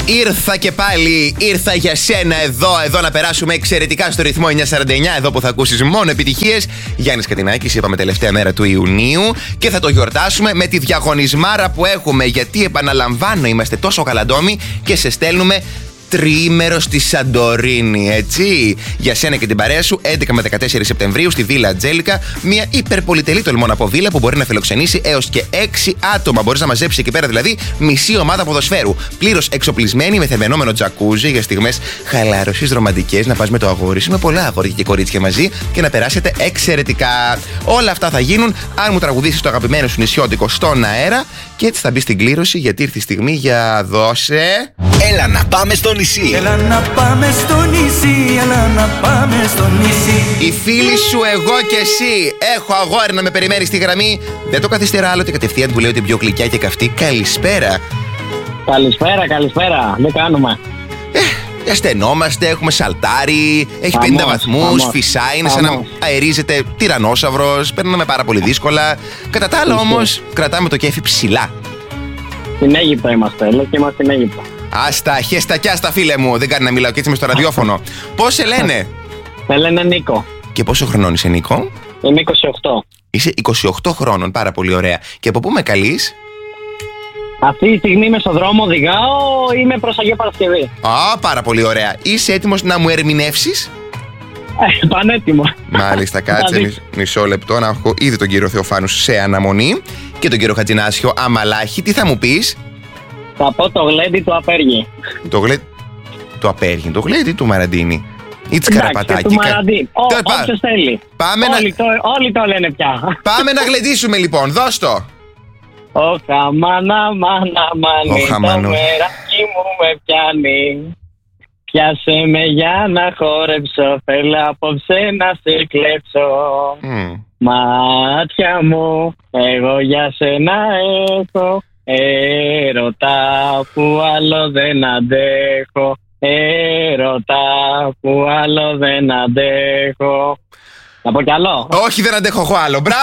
Ήρθα και πάλι, ήρθα για σένα εδώ να περάσουμε εξαιρετικά στο ρυθμό 949, εδώ που θα ακούσεις μόνο επιτυχίες. Γιάννης Κατινάκης, είπαμε τελευταία μέρα του Ιουνίου και θα το γιορτάσουμε με τη διαγωνισμάρα που έχουμε, γιατί επαναλαμβάνω είμαστε τόσο καλαντόμοι και σε στέλνουμε τριήμερο στη Σαντορίνη, έτσι. Για σένα και την παρέα σου, 11 με 14 Σεπτεμβρίου στη Βίλα Ατζέλικα. Μια υπερπολιτελή, τολμώ να πω, βίλα που μπορεί να φιλοξενήσει έως και 6 άτομα. Μπορείς να μαζέψεις εκεί πέρα δηλαδή μισή ομάδα ποδοσφαίρου. Πλήρως εξοπλισμένη με θερμαινόμενο τζακούζι για στιγμές χαλάρωσης, ρομαντικές, να πας με το αγόρι σου, με πολλά αγόρια και κορίτσια μαζί και να περάσετε εξαιρετικά. Όλα αυτά θα γίνουν αν μου τραγουδήσεις το αγαπημένο σου νησιώτικο στον αέρα και έτσι θα μπει στην κλήρωση, γιατί ήρθε η στιγμή για δώσε. Έλα να πάμε στο νησί. Έλα να πάμε στο νησί, έλα να πάμε στο νησί. Οι φίλοι σου, εγώ και εσύ. Έχω αγόρι να με περιμένει στη γραμμή. Δεν το καθυστερά άλλο και κατευθείαν που λέω την πιο γλυκιά και καυτή καλησπέρα. Καλησπέρα. Δεν κάνουμε. Ασθενόμαστε, έχουμε σαλτάρι, έχει 50 βαθμούς, φυσάει, είναι σαν να αερίζεται τυρανόσαυρος. Παίρνουμε πάρα πολύ δύσκολα. Κατά τα άλλα όμως, κρατάμε το κέφι ψηλά. Στην Αίγυπτο είμαστε, λέω και είμαστε στην Αίγυπτο. Άστα, χέστα κι άστα, φίλε μου. Δεν κάνει να μιλάω και έτσι μες στο ραδιόφωνο. Πώς σε λένε? Με λένε Νίκο. Και πόσο χρονών είσαι, Νίκο? Είμαι 28. Είσαι 28 χρόνων, πάρα πολύ ωραία. Και από πού με καλείς? Αυτή τη στιγμή είμαι στο δρόμο, οδηγάω, είμαι προς Αγία Παρασκευή. Πάρα πολύ ωραία. Είσαι έτοιμος να μου ερμηνεύσεις? Πανέτοιμο. Μάλιστα, κάτσε μισό λεπτό να έχω ήδη τον κύριο Θεοφάνου σε αναμονή και τον κύριο Χατζινάσιο αμαλάχη. Τι θα μου πεις? Θα πω το γλέντι του Απέργη. Το γλέντι του Απέργη, το γλέντι του Μαραντίνη ή της Καραπατάκη. Του Μαραντίνη. Όποιος θέλει. Όλοι το λένε πια. Πάμε να γλεντήσουμε λοιπόν, δώσ' το. Όχα μάνα μάνι, το μεράκι μου με πιάνει. Πιάσε με για να χόρεψω, θέλω απόψε να σε κλέψω. Μάτια μου, εγώ για σένα έχω έρωτα που άλλο δεν αντέχω. Έρωτα που άλλο δεν αντέχω. Να πω κι άλλο? Όχι, δεν αντέχω εγώ άλλο. Μπράβο!